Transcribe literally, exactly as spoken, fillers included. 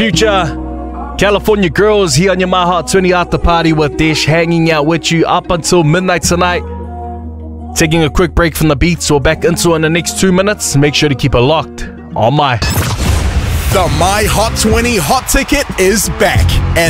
Future, California Girls here on your My Hot twenty After Party with Desh, hanging out with you up until midnight tonight. Taking a quick break from the beats, so we're back into it in the next two minutes. Make sure to keep it locked on My. The My Hot twenty Hot Ticket is back, and